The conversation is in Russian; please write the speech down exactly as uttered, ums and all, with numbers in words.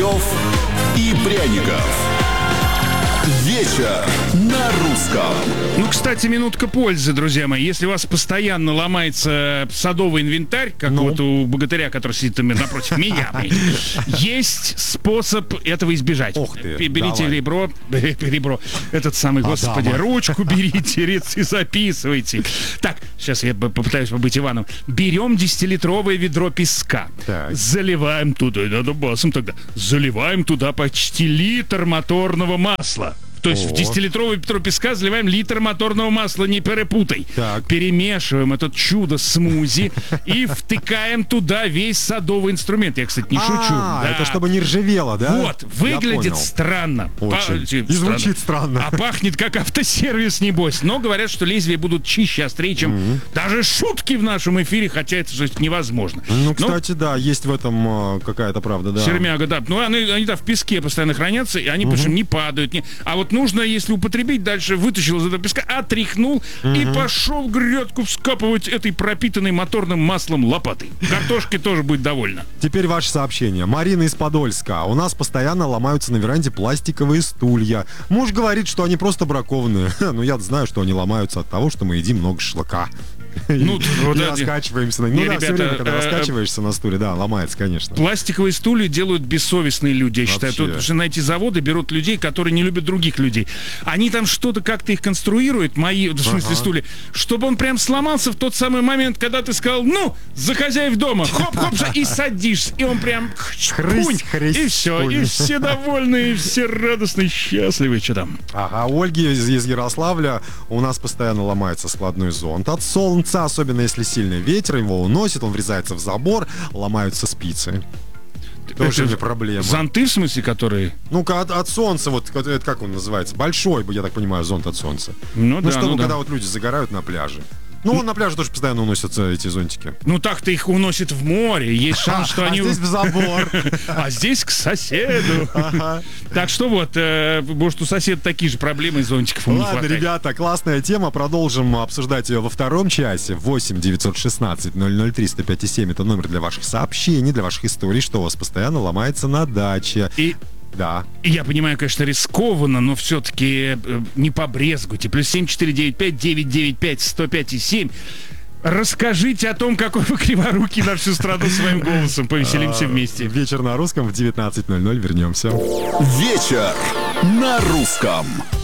Соловьев и Пряников. Вечер на русском. Ну, кстати, минутка пользы, друзья мои. Если у вас постоянно ломается садовый инвентарь, как ну. вот у богатыря, который сидит напротив меня, есть способ этого избежать. Ох ты, берите давай. ребро, ребро, этот самый, господи, Адама. ручку берите и записывайте. Так, сейчас я попытаюсь побыть Иваном. Берем десятилитровое ведро песка, так. заливаем туда, надо басом тогда, заливаем туда почти литр моторного масла. То есть О. в десятилитровое ведро песка заливаем литр моторного масла, не перепутай. Так. Перемешиваем этот чудо-смузи и втыкаем туда весь садовый инструмент. Я, кстати, не шучу. А, Да. это чтобы не ржавело, да? Вот, выглядит странно. Очень. Па- И звучит странно. А пахнет как автосервис, небось. Но говорят, что лезвия будут чище, острее, чем Mm-hmm. даже шутки в нашем эфире, хотя это же невозможно. Ну, кстати, Но... да, есть в этом э, какая-то правда, да. Сермяга, да. Ну, они, они там в песке постоянно хранятся, и они, mm-hmm. причем, не падают. Не... А вот нужно, если употребить, дальше вытащил из этого песка, отряхнул угу. и пошел грядку вскапывать этой пропитанной моторным маслом лопатой. Картошки тоже будет довольна. Теперь ваше сообщение. Марина из Подольска. У нас постоянно ломаются на веранде пластиковые стулья. Муж говорит, что они просто бракованные. Но я знаю, что они ломаются от того, что мы едим много шлака. Ну, и вот и это... раскачиваемся. Ну не, да, ребята, все время, когда э, раскачиваешься на стуле, да, ломается, конечно. Пластиковые стулья делают бессовестные люди, я Вообще. считаю. Тут же на эти заводы берут людей, которые не любят других людей. Они там что-то как-то их конструируют, мои, в смысле ага. стулья, чтобы он прям сломался в тот самый момент, когда ты сказал, ну, за хозяев дома, хоп-хоп, и садишься, и он прям хрысть, хрысть, и все, и все довольны, и все радостные, счастливы, что там. Ага, у Ольги из, из Ярославля у нас постоянно ломается складной зонт от солнца, особенно если сильный ветер, его уносит, он врезается в забор, ломаются спицы. Тоже не проблема. Зонты, в смысле, которые? Ну-ка, от, от солнца, вот, это как он называется? Большой, я так понимаю, зонт от солнца. Ну, ну да, чтобы, ну, когда да. вот люди загорают на пляже. Ну, ну, на пляже тоже постоянно уносятся эти зонтики. Ну, так-то их уносит в море. Есть шанс, что они... А здесь в забор. А здесь к соседу. Так что вот, может, у соседа такие же проблемы, зонтиков ему не хватает. Ладно, ребята, классная тема. Продолжим обсуждать ее во втором часе. восемь девятьсот шестнадцать ноль ноль три сто пять семь. Это номер для ваших сообщений, для ваших историй, что у вас постоянно ломается на даче. И... Да. Я понимаю, конечно, рискованно, но все-таки э, не побрезгуйте. Плюс семь четыре девять пять девять девять пять сто пять и семь. Расскажите о том, какой вы криворукий на всю страну своим голосом. Повеселимся вместе. Вечер на русском в девятнадцать ноль ноль. Вернемся. Вечер на русском.